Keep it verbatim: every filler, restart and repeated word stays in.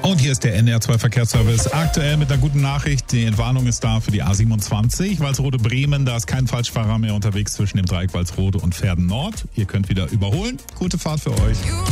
Und hier ist der N R zwei Verkehrsservice. Aktuell mit einer guten Nachricht. Die Entwarnung ist da für die A siebenundzwanzig. Walsrode-Bremen, da ist kein Falschfahrer mehr unterwegs zwischen dem Dreieck Walsrode und Verden Nord. Ihr könnt wieder überholen. Gute Fahrt für euch.